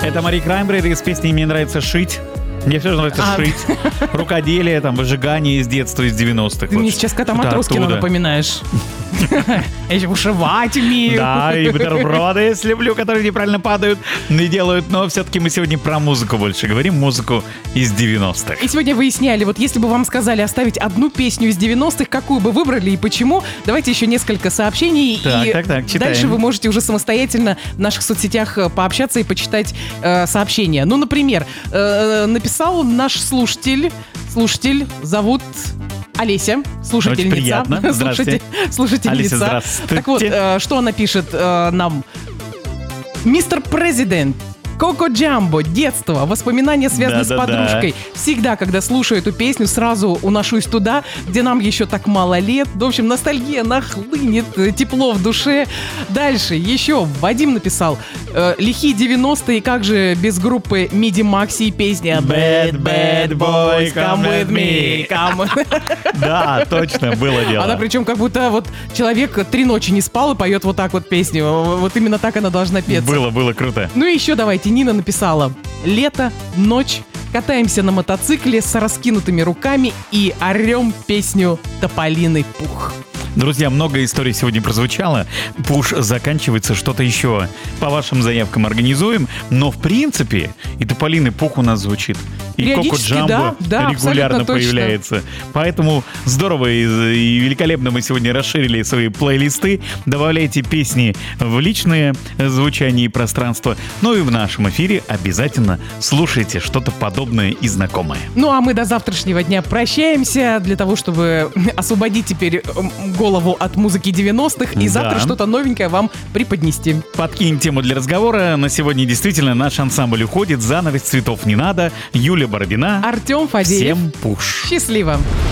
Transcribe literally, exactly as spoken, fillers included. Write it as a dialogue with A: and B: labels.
A: Это Мари Краймбрери с песней «Мне нравится шить». Мне все нравится а. шить. Рукоделие, там, выжигание из детства, из девяностых.
B: Ты вот. Мне сейчас кота Матроскина напоминаешь. Я еще вышивать умею.
A: Да, и бутерброды люблю, которые неправильно падают и делают. Но все-таки мы сегодня про музыку больше говорим. Музыку из девяностых.
B: И сегодня выясняли, вот если бы вам сказали оставить одну песню из девяностых, какую бы выбрали и почему, давайте еще несколько сообщений.
A: Так,
B: и
A: так, так, читаем.
B: Дальше вы можете уже самостоятельно в наших соцсетях пообщаться и почитать э, сообщения. Ну, например, э, написал наш слушатель, слушатель зовут... Олеся, слушательница.
A: Очень приятно. Здравствуйте.
B: Слушательница.
A: Олеся, здравствуйте.
B: Так вот, э, что она пишет э, нам? Мистер Президент, Коко Джамбо, детство, воспоминания связаны да, с да, подружкой. Да. Всегда, когда слушаю эту песню, сразу уношусь туда, где нам еще так мало лет. В общем, ностальгия нахлынет, тепло в душе. Дальше еще Вадим написал. Э, лихие девяностые, как же без группы Миди Макси и песня Bad Bad Boys, come with me, come.
A: Да, точно, было дело.
B: Она причем как будто вот человек три ночи не спал и поет вот так вот песню. Вот именно так она должна петься.
A: Было, было круто.
B: Ну и еще давайте. Нина написала: лето, ночь, катаемся на мотоцикле с раскинутыми руками и орем песню «Тополиный пух».
A: Друзья, много историй сегодня прозвучало. Пуш заканчивается, что-то еще по вашим заявкам организуем. Но в принципе и «Тополиный пух» у нас звучит. И «Коко Джамбо»
B: да, да,
A: регулярно появляется. Точно. Поэтому здорово и, и великолепно мы сегодня расширили свои плейлисты. Добавляйте песни в личное звучание и пространство. Ну и в нашем эфире обязательно слушайте что-то подобное и знакомое.
B: Ну а мы до завтрашнего дня прощаемся для того, чтобы освободить теперь голову от музыки девяностых и завтра да. что-то новенькое вам преподнести.
A: Подкинем тему для разговора. На сегодня действительно наш ансамбль уходит. Занавес цветов не надо. Юля Бородина.
B: Артем Фадеев.
A: Всем пуш.
B: Счастливо.